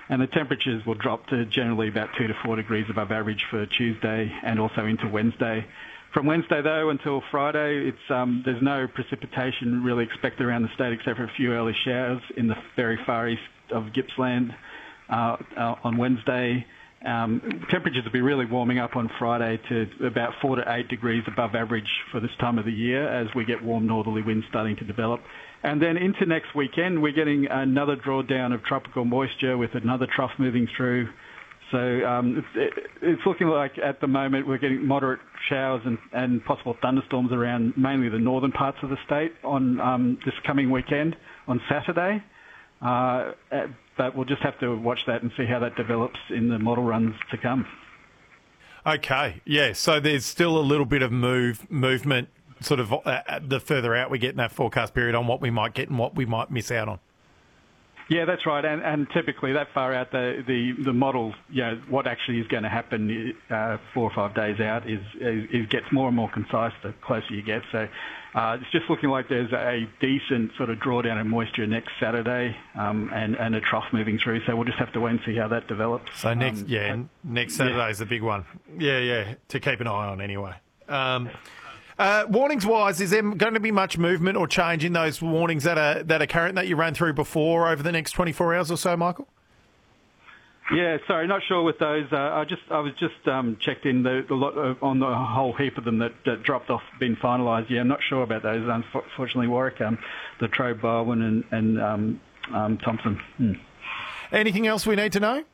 and the temperatures will drop to generally about 2 to 4 degrees above average for Tuesday and also into Wednesday. From Wednesday, though, until Friday, there's no precipitation really expected around the state except for a few early showers in the very far east of Gippsland on Wednesday. Temperatures will be really warming up on Friday to about 4 to 8 degrees above average for this time of the year as we get warm northerly winds starting to develop. And then into next weekend, we're getting another drawdown of tropical moisture with another trough moving through. So it's looking like at the moment we're getting moderate showers and possible thunderstorms around mainly the northern parts of the state on this coming weekend on Saturday. But we'll just have to watch that and see how that develops in the model runs to come. Okay, yeah, so there's still a little bit of movement sort of the further out we get in that forecast period on what we might get and what we might miss out on. Yeah, that's right, and typically that far out, the model, what actually is going to happen 4 or 5 days out is gets more and more concise the closer you get. So it's just looking like there's a decent sort of drawdown of moisture next Saturday and a trough moving through. So we'll just have to wait and see how that develops. So next Saturday is the big one. Yeah, to keep an eye on anyway. Warnings-wise, is there going to be much movement or change in those warnings that are current that you ran through before over the next 24 hours or so, Michael? Yeah, sorry, not sure with those. I was just checked in the lot on the whole heap of them that dropped off, been finalised. Yeah, I'm not sure about those. Unfortunately, Warwick, the Trobe, Barwon, and Thompson. Anything else we need to know?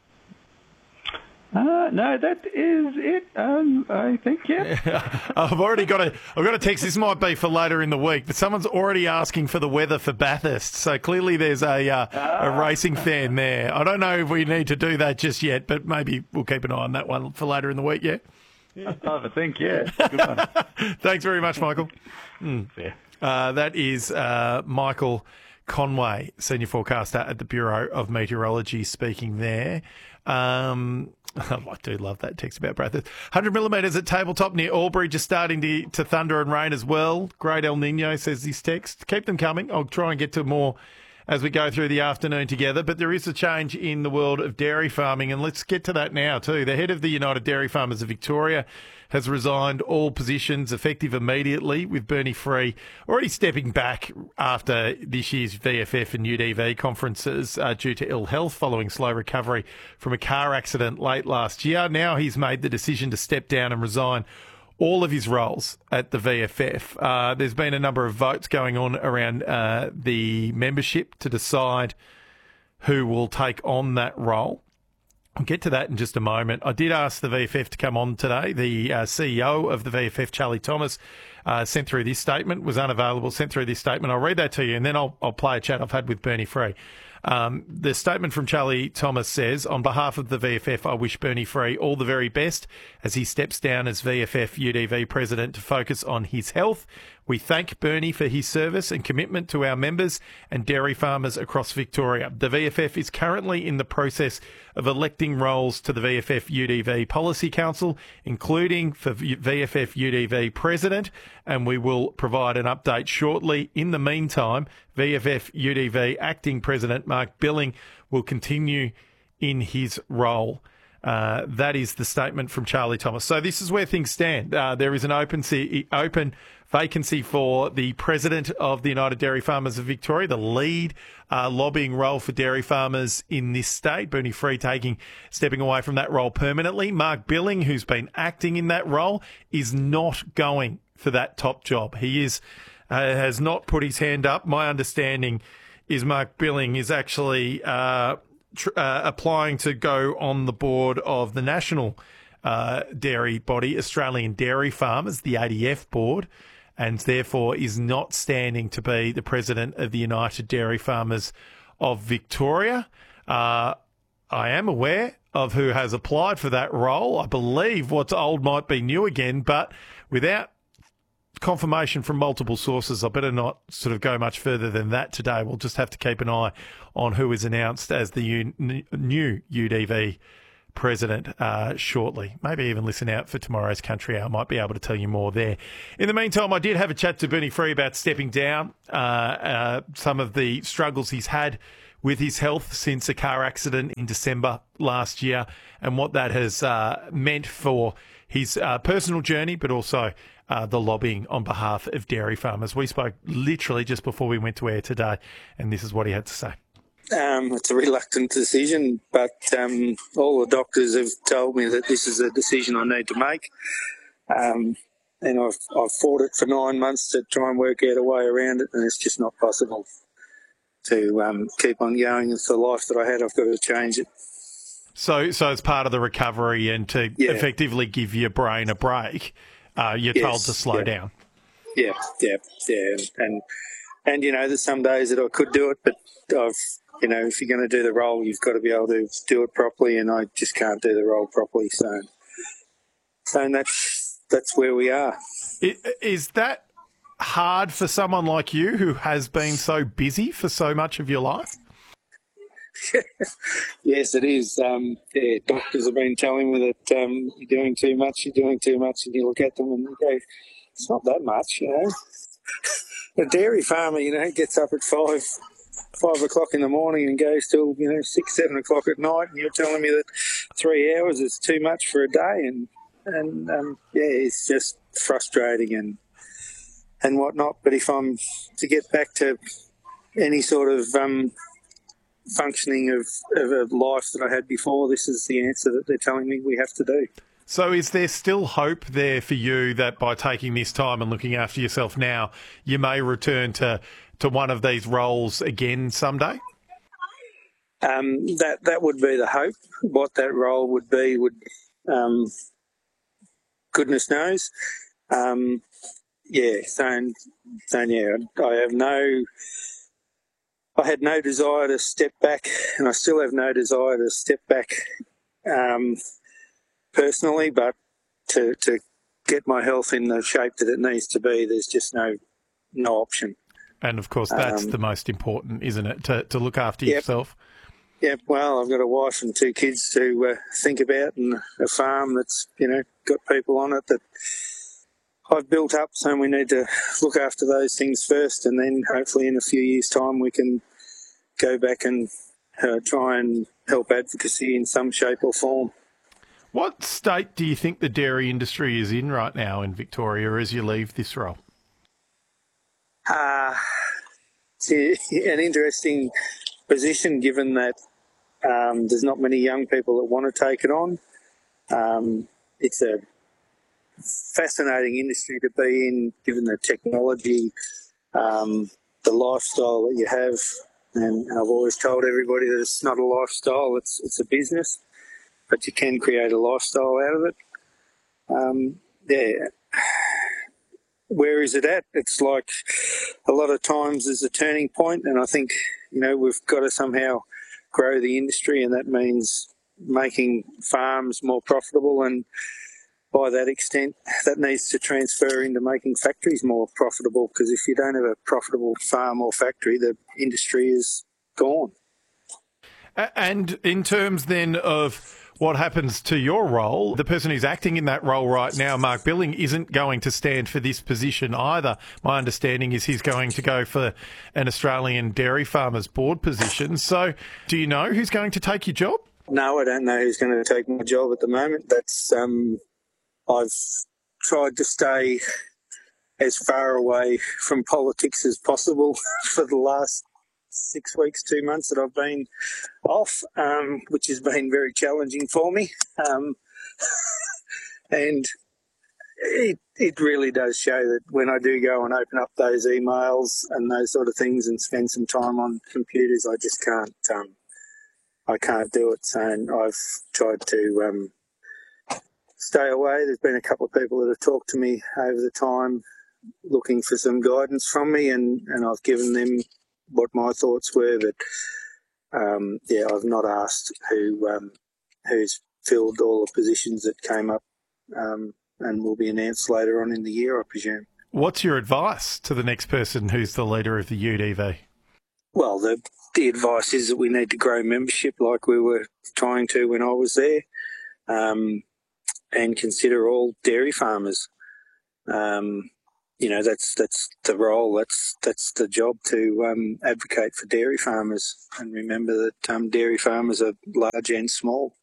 No, that is it. I think, yeah. I've got a text. This might be for later in the week, but someone's already asking for the weather for Bathurst. So clearly there's a racing fan there. I don't know if we need to do that just yet, but maybe we'll keep an eye on that one for later in the week. Yeah. I think, yeah. Good one. Thanks very much, Michael. Yeah. That is Michael Conway, Senior Forecaster at the Bureau of Meteorology, speaking there. I do love that text about Bathurst. 100 millimetres at Tabletop near Albury, just starting to thunder and rain as well. Great El Nino, says this text. Keep them coming. I'll try and get to more as we go through the afternoon together. But there is a change in the world of dairy farming, and let's get to that now too. The head of the United Dairy Farmers of Victoria has resigned all positions effective immediately, with Bernie Free already stepping back after this year's VFF and UDV conferences due to ill health following slow recovery from a car accident late last year. Now he's made the decision to step down and resign all of his roles at the VFF. There's been a number of votes going on around the membership to decide who will take on that role. I'll get to that in just a moment. I did ask the VFF to come on today. The CEO of the VFF, Charlie Thomas, sent through this statement, was unavailable, sent through this statement. I'll read that to you, and then I'll play a chat I've had with Bernie Free. The statement from Charlie Thomas says, on behalf of the VFF, I wish Bernie Free all the very best as he steps down as VFF UDV president to focus on his health. We thank Bernie for his service and commitment to our members and dairy farmers across Victoria. The VFF is currently in the process of electing roles to the VFF UDV Policy Council, including for VFF UDV President, and we will provide an update shortly. In the meantime, VFF UDV Acting President Mark Billing will continue in his role. That is the statement from Charlie Thomas. So this is where things stand. There is an open vacancy for the President of the United Dairy Farmers of Victoria, the lead lobbying role for dairy farmers in this state. Bernie Free stepping away from that role permanently. Mark Billing, who's been acting in that role, is not going for that top job. He has not put his hand up. My understanding is Mark Billing is actually applying to go on the board of the national dairy body, Australian Dairy Farmers, the ADF board, and therefore is not standing to be the president of the United Dairy Farmers of Victoria. I am aware of who has applied for that role. I believe what's old might be new again, but without confirmation from multiple sources, I better not sort of go much further than that today. We'll just have to keep an eye on who is announced as the new UDV president shortly. Maybe even listen out for tomorrow's Country Hour. Might be able to tell you more there. In the meantime, I did have a chat to Bernie Free about stepping down, some of the struggles he's had with his health since a car accident in December last year and what that has meant for his personal journey, but also the lobbying on behalf of dairy farmers. We spoke literally just before we went to air today, and this is what he had to say. It's a reluctant decision, but all the doctors have told me that this is a decision I need to make. And I've fought it for 9 months to try and work out a way around it, and it's just not possible to keep on going. It's the life that I had. I've got to change it. So as part of the recovery and to effectively give your brain a break, you're told to slow down. Yeah. And there's some days that I could do it, but if you're going to do the role, you've got to be able to do it properly, and I just can't do the role properly. So that's where we are. Is that hard for someone like you who has been so busy for so much of your life? Yes, it is. Doctors have been telling me that you're doing too much, and you look at them and you go, it's not that much, A dairy farmer, gets up at 5 o'clock in the morning and goes till 6, 7 o'clock at night, and you're telling me that 3 hours is too much for a day, and it's just frustrating and whatnot. But if I'm to get back to any sort of functioning of a life that I had before, this is the answer that they're telling me we have to do. So is there still hope there for you that by taking this time and looking after yourself now, you may return to one of these roles again someday? That would be the hope. What that role would be goodness knows. I had no desire to step back, and I still have no desire to step back personally, but to get my health in the shape that it needs to be, there's just no option. And, of course, that's the most important, isn't it, to look after yourself? Yep, well, I've got a wife and 2 kids to think about, and a farm that's, got people on it that I've built up, so we need to look after those things first, and then hopefully in a few years' time we can go back and try and help advocacy in some shape or form. What state do you think the dairy industry is in right now in Victoria as you leave this role? It's an interesting position, given that there's not many young people that want to take it on. It's a fascinating industry to be in, given the technology, the lifestyle that you have. And I've always told everybody that it's not a lifestyle, it's a business, but you can create a lifestyle out of it. Where is it at? It's like a lot of times there's a turning point, and I think, we've got to somehow grow the industry, and that means making farms more profitable, and by that extent, that needs to transfer into making factories more profitable, because if you don't have a profitable farm or factory, the industry is gone. And in terms then of what happens to your role, the person who's acting in that role right now, Mark Billing, isn't going to stand for this position either. My understanding is he's going to go for an Australian Dairy Farmers Board position. So do you know who's going to take your job? No, I don't know who's going to take my job at the moment. That's I've tried to stay as far away from politics as possible for the last 6 weeks, 2 months that I've been off, which has been very challenging for me. And it really does show that when I do go and open up those emails and those sort of things and spend some time on computers, I just can't. I can't do it. So I've tried to stay away. There's been a couple of people that have talked to me over the time looking for some guidance from me, and I've given them what my thoughts were, but I've not asked who's filled all the positions that came up and will be announced later on in the year, I presume. What's your advice to the next person who's the leader of the UDV? Well, the advice is that we need to grow membership like we were trying to when I was there, and consider all dairy farmers. that's the role. That's the job to advocate for dairy farmers, and remember that dairy farmers are large and small.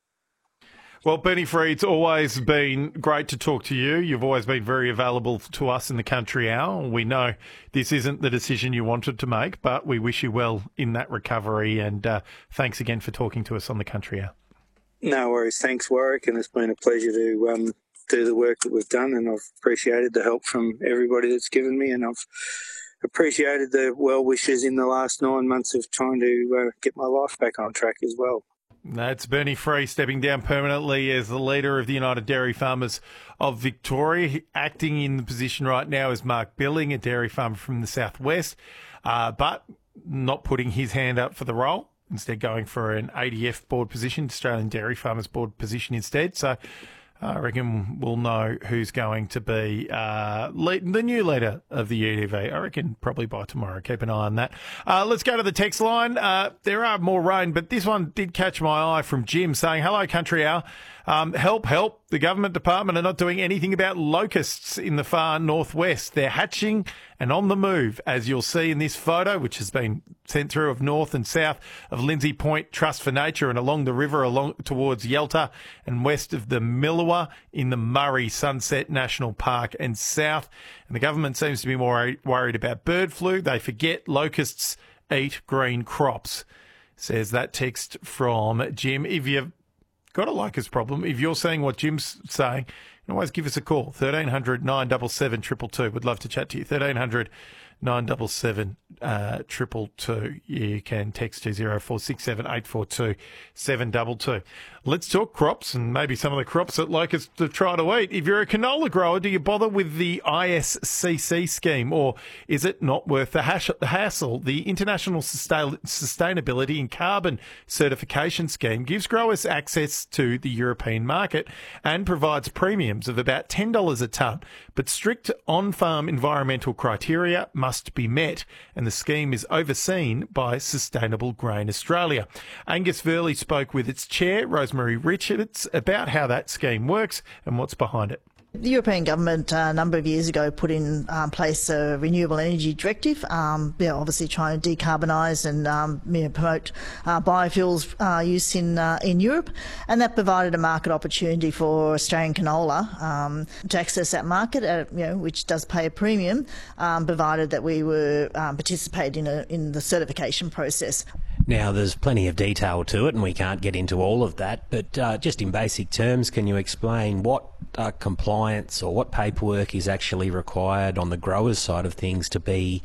Well, Bernie Free, it's always been great to talk to you. You've always been very available to us in the Country Hour. We know this isn't the decision you wanted to make, but we wish you well in that recovery. And thanks again for talking to us on the Country Hour. No worries. Thanks, Warwick. And it's been a pleasure to do the work that we've done. And I've appreciated the help from everybody that's given me. And I've appreciated the well wishes in the last 9 months of trying to get my life back on track as well. That's Bernie Free stepping down permanently as the leader of the United Dairy Farmers of Victoria. Acting in the position right now is Mark Billing, a dairy farmer from the southwest, but not putting his hand up for the role, instead going for an ADF board position, Australian Dairy Farmers Board position instead. So I reckon we'll know who's going to be the new leader of the UDV. I reckon probably by tomorrow. Keep an eye on that. Let's go to the text line. There are more rain, but this one did catch my eye from Jim saying, hello, Country Hour. Help. The government department are not doing anything about locusts in the far northwest. They're hatching and on the move, as you'll see in this photo, which has been sent through of north and south of Lindsay Point Trust for Nature and along the river along towards Yalta and west of the Millawa in the Murray Sunset National Park and south. And the government seems to be more worried about bird flu. They forget locusts eat green crops, says that text from Jim. If you've got a locust problem, if you're saying what Jim's saying, you can always give us a call, 1300 977 222. Would love to chat to you, 1300 977 222. You can text to 0467 842 722. Let's talk crops and maybe some of the crops that locusts to try to eat. If you're a canola grower, do you bother with the ISCC scheme, or is it not worth the hassle? The International Sustainability and Carbon Certification Scheme gives growers access to the European market and provides premiums of about $10 a tonne, but strict on-farm environmental criteria must be met, and the scheme is overseen by Sustainable Grain Australia. Angus Verley spoke with its chair, Rosemary Richards, about how that scheme works and what's behind it. The European government a number of years ago put in place a renewable energy directive, obviously trying to decarbonise and promote biofuels use in Europe, and that provided a market opportunity for Australian canola to access that market, which does pay a premium, provided that we were participating in the certification process. Now, there's plenty of detail to it, and we can't get into all of that, but just in basic terms, can you explain what compliance or what paperwork is actually required on the growers' side of things to meet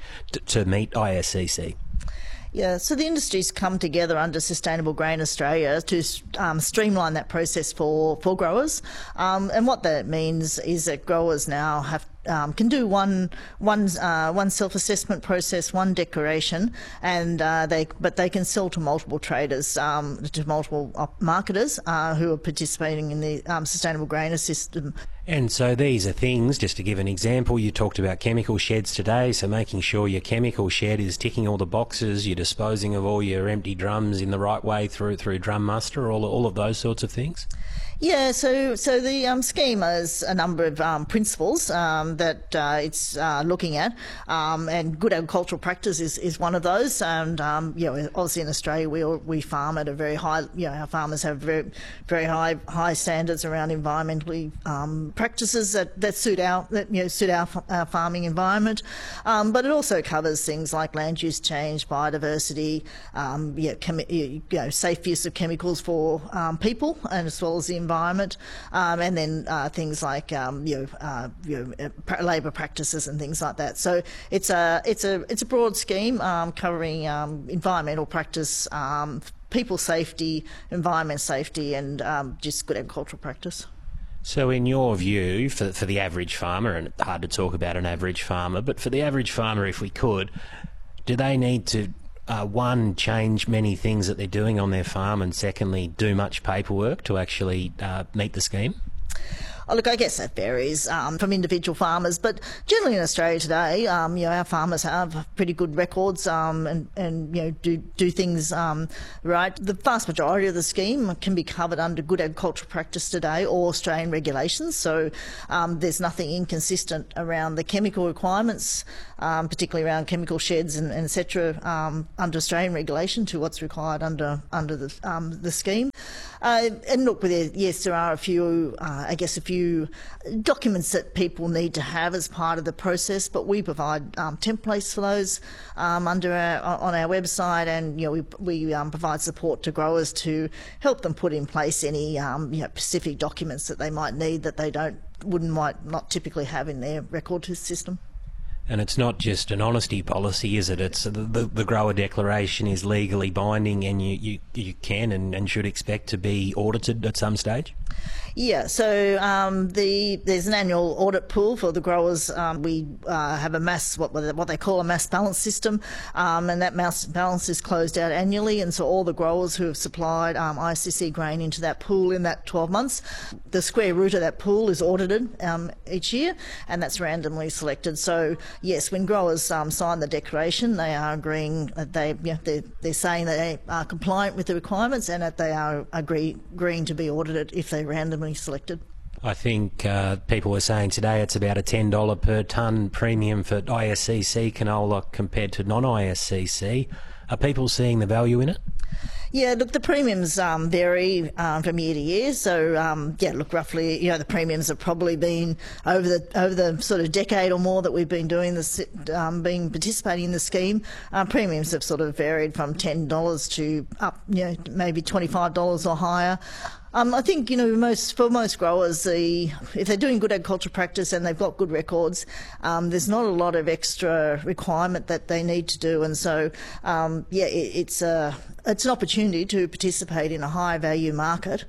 ISCC? Yeah, so the industry's come together under Sustainable Grain Australia to streamline that process for growers, and what that means is that growers now can do one self-assessment process, one declaration, and they can sell to multiple traders, to multiple marketers who are participating in the Sustainable Grain System. And so these are things, just to give an example, you talked about chemical sheds today, so making sure your chemical shed is ticking all the boxes, you're disposing of all your empty drums in the right way through drum muster, all of those sorts of things? Yeah, so the scheme has a number of principles that it's looking at, and good agricultural practice is one of those. And obviously in Australia we farm at a very high. Our farmers have very very high standards around environmentally practices that suit our farming environment. But it also covers things like land use change, biodiversity, safe use of chemicals for people and as well as the environment, and then things like labour practices and things like that. So it's a broad scheme covering environmental practice, people safety, environment safety, and just good agricultural practice. So in your view, for the average farmer, and it's hard to talk about an average farmer, but for the average farmer, if we could, do they need to one, change many things that they're doing on their farm, and secondly, do much paperwork to actually meet the scheme? Oh, look, I guess that varies from individual farmers, but generally in Australia today, our farmers have pretty good records and do things right. The vast majority of the scheme can be covered under good agricultural practice today or Australian regulations, so there's nothing inconsistent around the chemical requirements, particularly around chemical sheds and et cetera, under Australian regulation to what's required under the scheme. And look, yes, there are a few documents that people need to have as part of the process, but we provide templates for those on our website, and we provide support to growers to help them put in place any specific documents that they might need that they might not typically have in their record system. And it's not just an honesty policy, is it? It's the grower declaration is legally binding, and you can and should expect to be audited at some stage? Yeah, so there's an annual audit pool for the growers. We have what they call a mass balance system, and that mass balance is closed out annually, and so all the growers who have supplied ISCC grain into that pool in that 12 months, the square root of that pool is audited each year, and that's randomly selected. So yes, when growers sign the declaration, they are agreeing that they're saying that they are compliant with the requirements and that they are agreeing to be audited if they're randomly selected. I think people were saying today it's about a $10 per tonne premium for ISCC canola compared to non-ISCC. Are people seeing the value in it? Yeah, look, the premiums vary from year to year. So, roughly, the premiums have probably been over the sort of decade or more that we've been doing this, participating in the scheme. Premiums have sort of varied from $10 to up, maybe $25 or higher. I think, for most growers, if they're doing good agricultural practice and they've got good records, there's not a lot of extra requirement that they need to do. And so, it's an opportunity to participate in a high value market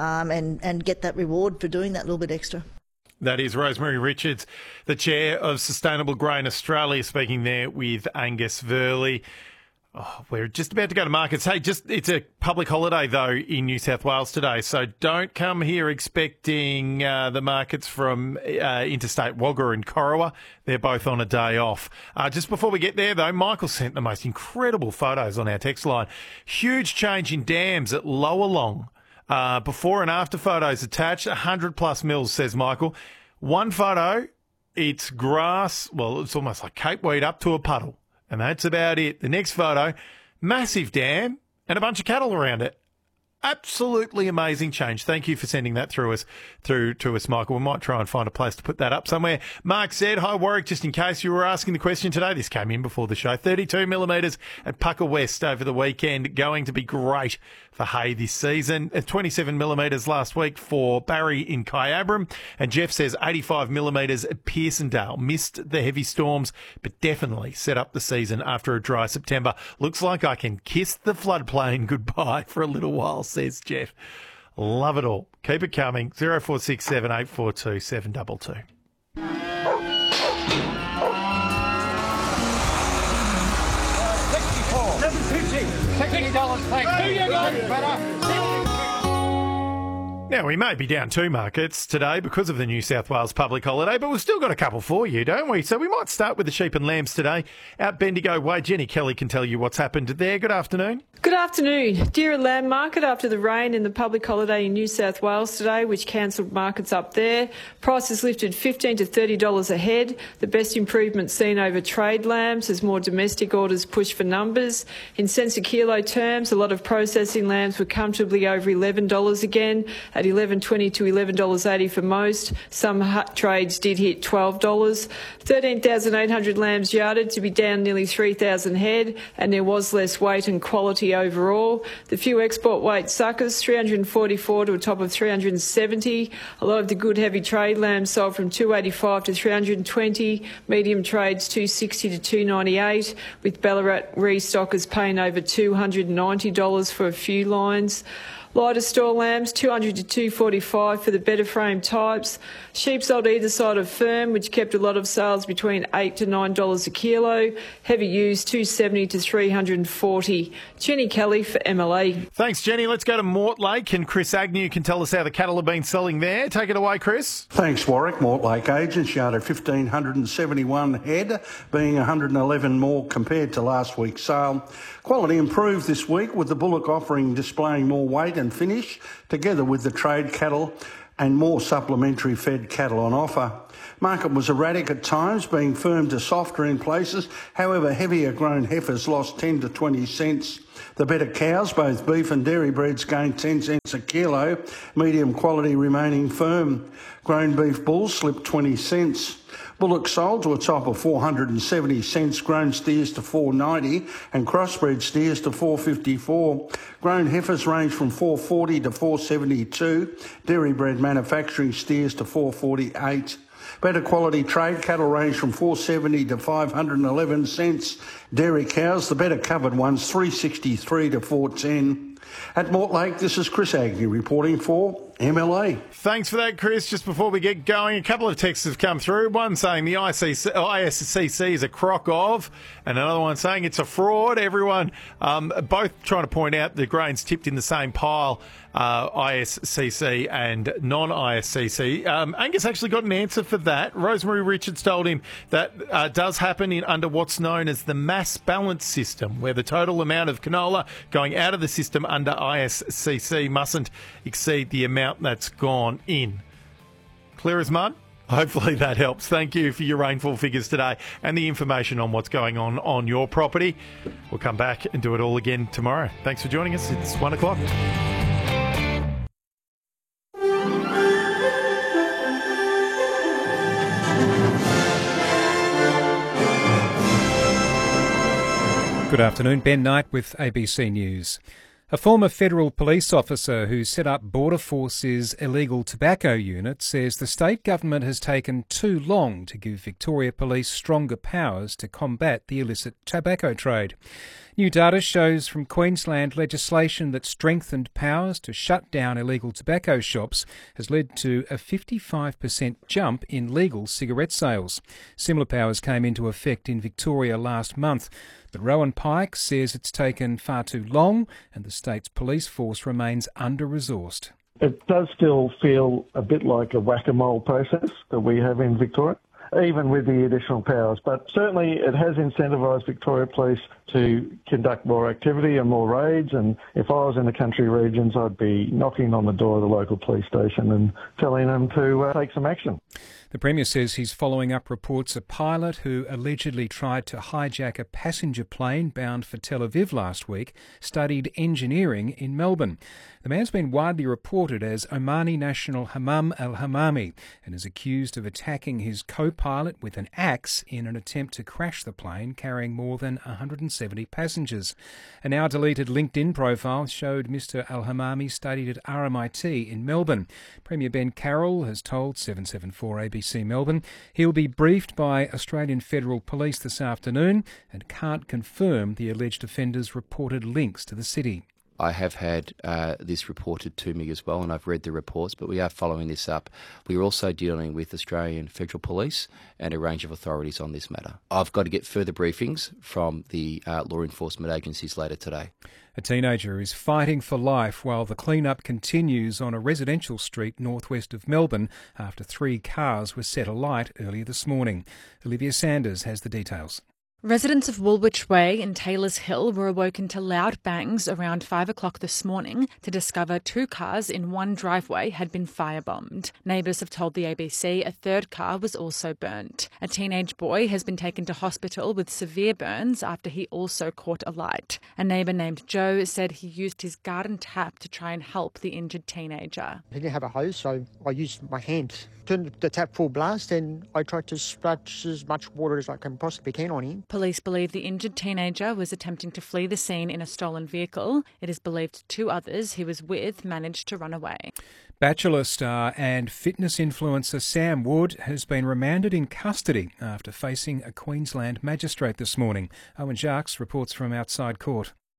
and get that reward for doing that little bit extra. That is Rosemary Richards, the chair of Sustainable Grain Australia, speaking there with Angus Verley. Oh, we're just about to go to markets. Hey, it's a public holiday, though, in New South Wales today, so don't come here expecting the markets from Interstate Wagga and Corowa. They're both on a day off. Just before we get there, though, Michael sent the most incredible photos on our text line. Huge change in dams at Lower Long. Before and after photos attached, 100+ mils, says Michael. One photo, it's grass, well, it's almost like cape weed up to a puddle. And that's about it. The next photo, massive dam and a bunch of cattle around it. Absolutely amazing change. Thank you for sending that through to us, Michael. We might try and find a place to put that up somewhere. Mark said, hi, Warwick, just in case you were asking the question today. This came in before the show. 32 millimetres at Pucka West over the weekend. Going to be great for hay this season. 27 millimetres last week for Barry in Kyabram. And Jeff says 85 millimetres at Pearsondale. Missed the heavy storms, but definitely set up the season after a dry September. Looks like I can kiss the floodplain goodbye for a little while, says Jeff. Love it all. Keep it coming. 0467 842 722. Now, we may be down 2 markets today because of the New South Wales public holiday, but we've still got a couple for you, don't we? So we might start with the sheep and lambs today. Out Bendigo Way, Jenny Kelly can tell you what's happened there. Good afternoon. Good afternoon. Deer and lamb market after the rain and the public holiday in New South Wales today, which cancelled markets up there. Prices lifted $15 to $30 a head. The best improvement seen over trade lambs as more domestic orders push for numbers. In cents a kilo terms, a lot of processing lambs were comfortably over $11 again, at $11.20 to $11.80 for most. Some trades did hit $12. 13,800 lambs yarded to be down nearly 3,000 head, and there was less weight and quality overall. The few export weight suckers, 344 to a top of 370. A lot of the good heavy trade lambs sold from 285 to 320. Medium trades 260 to 298, with Ballarat restockers paying over $290 for a few lines. Lighter store lambs, 200 to $2.45 for the better frame types. Sheep sold either side of firm, which kept a lot of sales between $8 to $9 a kilo. Heavy used $270 to $340. Jenny Kelly for MLA. Thanks, Jenny. Let's go to Mortlake, and Chris Agnew can tell us how the cattle have been selling there. Take it away, Chris. Thanks, Warwick. Mortlake agents yarded 1,571 head, being 111 more compared to last week's sale. Quality improved this week, with the bullock offering displaying more weight and finish, together with the trade cattle and more supplementary fed cattle on offer. Market was erratic at times, being firm to softer in places. However, heavier grown heifers lost 10 to 20 cents. The better cows, both beef and dairy breeds, gained 10 cents a kilo, medium quality remaining firm. Grown beef bulls slipped 20 cents. Bullock sold to a top of 470 cents, grown steers to 490 and crossbred steers to 454. Grown heifers range from 440 to 472, dairy bred manufacturing steers to 448. Better quality trade cattle range from 470 to 511 cents. Dairy cows, the better covered ones, 363 to 410. At Mortlake, this is Chris Agnew reporting for MLA. Thanks for that, Chris. Just before we get going, a couple of texts have come through. One saying the ISCC is a crock of, and another one saying it's a fraud. Everyone both trying to point out the grains tipped in the same pile, ISCC and non-ISCC. Angus actually got an answer for that. Rosemary Richards told him that does happen under what's known as the mass balance system, where the total amount of canola going out of the system under ISCC mustn't exceed the amount that's gone in. Clear as mud? Hopefully that helps. Thank you for your rainfall figures today and the information on what's going on your property. We'll come back and do it all again tomorrow. Thanks for joining us. It's 1 o'clock. Good afternoon, Ben Knight with ABC News. A former federal police officer who set up Border Force's illegal tobacco unit says the state government has taken too long to give Victoria Police stronger powers to combat the illicit tobacco trade. New data shows from Queensland legislation that strengthened powers to shut down illegal tobacco shops has led to a 55% jump in legal cigarette sales. Similar powers came into effect in Victoria last month, but Rowan Pike says it's taken far too long and the state's police force remains under-resourced. It does still feel a bit like a whack-a-mole process that we have in Victoria, even with the additional powers. But certainly it has incentivised Victoria Police to conduct more activity and more raids. And if I was in the country regions, I'd be knocking on the door of the local police station and telling them to take some action. The Premier says he's following up reports a pilot who allegedly tried to hijack a passenger plane bound for Tel Aviv last week studied engineering in Melbourne. The man's been widely reported as Omani national Hammam al-Hammami and is accused of attacking his co-pilot with an axe in an attempt to crash the plane carrying more than 170 passengers. A now deleted LinkedIn profile showed Mr al-Hammami studied at RMIT in Melbourne. Premier Ben Carroll has told 774 ABC Melbourne he'll be briefed by Australian Federal Police this afternoon and can't confirm the alleged offender's reported links to the city. I have had this reported to me as well, and I've read the reports, but we are following this up. We're also dealing with Australian Federal Police and a range of authorities on this matter. I've got to get further briefings from the law enforcement agencies later today. A teenager is fighting for life while the clean-up continues on a residential street northwest of Melbourne after 3 cars were set alight earlier this morning. Olivia Sanders has the details. Residents of Woolwich Way in Taylors Hill were awoken to loud bangs around 5 o'clock this morning to discover 2 cars in one driveway had been firebombed. Neighbours have told the ABC a 3rd car was also burnt. A teenage boy has been taken to hospital with severe burns after he also caught alight. A neighbour named Joe said he used his garden tap to try and help the injured teenager. He didn't have a hose, so I used my hand. Turned the tap full blast and I tried to splash as much water as I possibly can on him. Police believe the injured teenager was attempting to flee the scene in a stolen vehicle. It is believed 2 others he was with managed to run away. Bachelor star and fitness influencer Sam Wood has been remanded in custody after facing a Queensland magistrate this morning. Owen Jacques reports from outside court.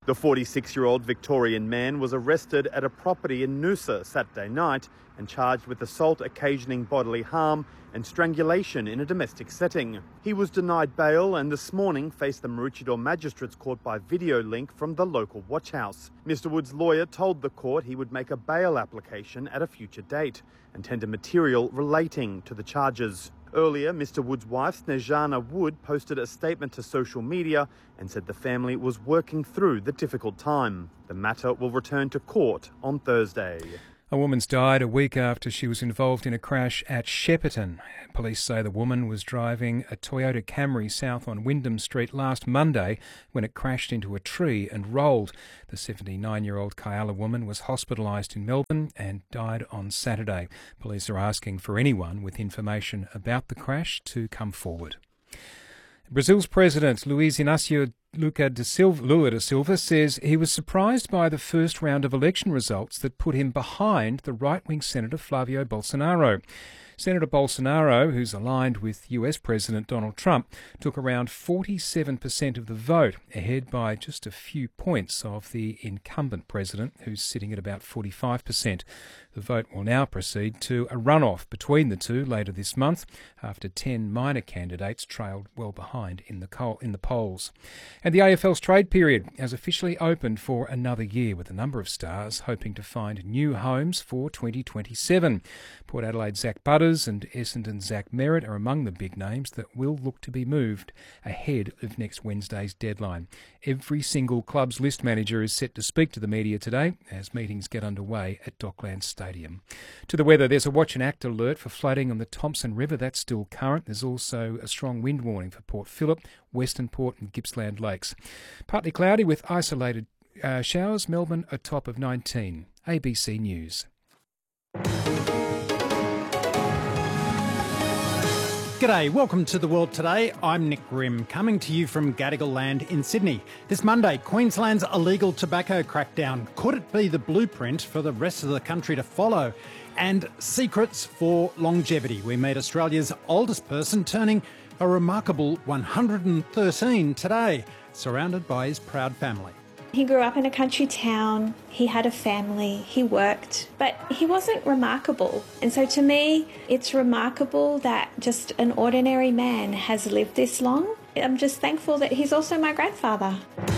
The 46-year-old Victorian man was arrested at a property in Noosa Saturday night and charged with assault occasioning bodily harm and strangulation in a domestic setting. He was denied bail and this morning faced the Maroochydore Magistrates Court by video link from the local watch house. Mr Wood's lawyer told the court he would make a bail application at a future date and tender material relating to the charges. Earlier, Mr Wood's wife, Snejana Wood, posted a statement to social media and said the family was working through the difficult time. The matter will return to court on Thursday. A woman's died a week after she was involved in a crash at Shepparton. Police say the woman was driving a Toyota Camry south on Wyndham Street last Monday when it crashed into a tree and rolled. The 79-year-old Kyala woman was hospitalised in Melbourne and died on Saturday. Police are asking for anyone with information about the crash to come forward. Brazil's President Luiz Inácio Lula da Silva says he was surprised by the first round of election results that put him behind the right-wing Senator Flavio Bolsonaro. Senator Bolsonaro, who's aligned with US President Donald Trump, took around 47% of the vote, ahead by just a few points of the incumbent president, who's sitting at about 45%. The vote will now proceed to a runoff between the two later this month, after 10 minor candidates trailed well behind in the polls. And the AFL's trade period has officially opened for another year, with a number of stars hoping to find new homes for 2027. Port Adelaide Zach Butters and Essendon Zach Merritt are among the big names that will look to be moved ahead of next Wednesday's deadline. Every single club's list manager is set to speak to the media today as meetings get underway at Docklands Stadium. To the weather, there's a watch and act alert for flooding on the Thompson River. That's still current. There's also a strong wind warning for Port Phillip, Western Port and Gippsland Lakes. Partly cloudy with isolated showers. Melbourne a top of 19. ABC News. G'day, welcome to The World Today. I'm Nick Grimm, coming to you from Gadigal Land in Sydney. This Monday, Queensland's illegal tobacco crackdown. Could it be the blueprint for the rest of the country to follow? And secrets for longevity. We meet Australia's oldest person turning a remarkable 113 today, surrounded by his proud family. He grew up in a country town, he had a family, he worked, but he wasn't remarkable. And so to me, it's remarkable that just an ordinary man has lived this long. I'm just thankful that he's also my grandfather.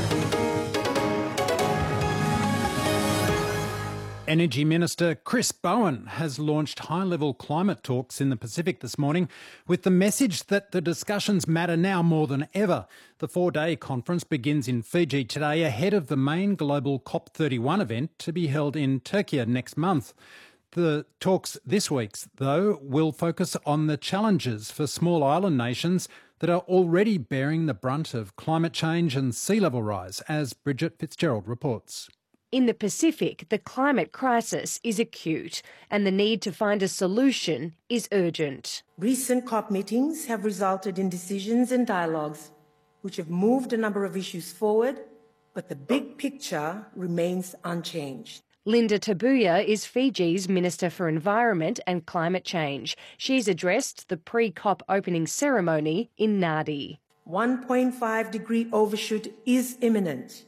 Energy Minister Chris Bowen has launched high-level climate talks in the Pacific this morning with the message that the discussions matter now more than ever. The 4-day conference begins in Fiji today ahead of the main global COP31 event to be held in Turkey next month. The talks this week, though, will focus on the challenges for small island nations that are already bearing the brunt of climate change and sea level rise, as Bridget Fitzgerald reports. In the Pacific, the climate crisis is acute and the need to find a solution is urgent. Recent COP meetings have resulted in decisions and dialogues which have moved a number of issues forward, but the big picture remains unchanged. Linda Tabuya is Fiji's Minister for Environment and Climate Change. She's addressed the pre-COP opening ceremony in Nadi. 1.5 degree overshoot is imminent.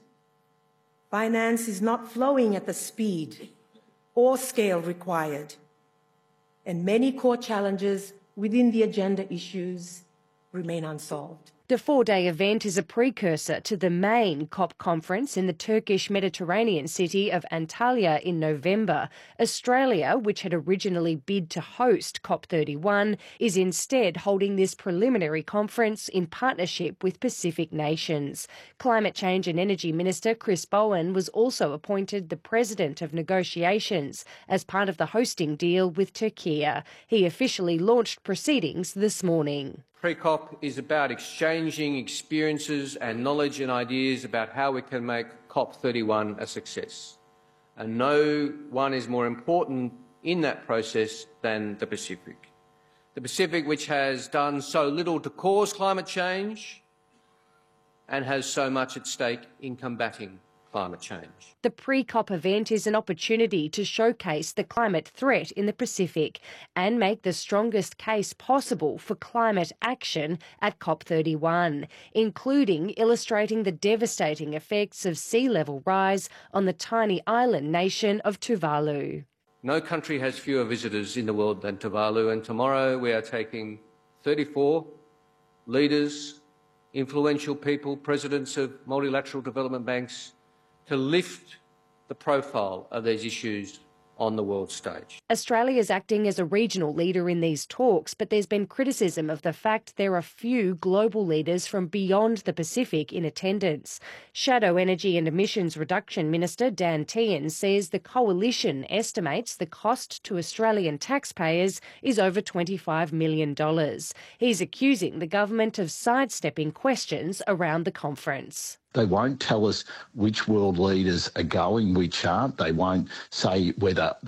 Finance is not flowing at the speed or scale required, and many core challenges within the agenda issues remain unsolved. The 4-day event is a precursor to the main COP conference in the Turkish Mediterranean city of Antalya in November. Australia, which had originally bid to host COP31, is instead holding this preliminary conference in partnership with Pacific nations. Climate Change and Energy Minister Chris Bowen was also appointed the president of negotiations as part of the hosting deal with Turkey. He officially launched proceedings this morning. Pre-COP is about exchanging experiences and knowledge and ideas about how we can make COP31 a success. And no one is more important in that process than the Pacific. The Pacific, which has done so little to cause climate change and has so much at stake in combating climate change. The pre-COP event is an opportunity to showcase the climate threat in the Pacific and make the strongest case possible for climate action at COP31, including illustrating the devastating effects of sea level rise on the tiny island nation of Tuvalu. No country has fewer visitors in the world than Tuvalu, and tomorrow we are taking 34 leaders, influential people, presidents of multilateral development banks, to lift the profile of these issues on the world stage. Australia is acting as a regional leader in these talks, but there's been criticism of the fact there are few global leaders from beyond the Pacific in attendance. Shadow Energy and Emissions Reduction Minister Dan Tehan says the coalition estimates the cost to Australian taxpayers is over $25 million. He's accusing the government of sidestepping questions around the conference. They won't tell us which world leaders are going, which aren't. They won't say whether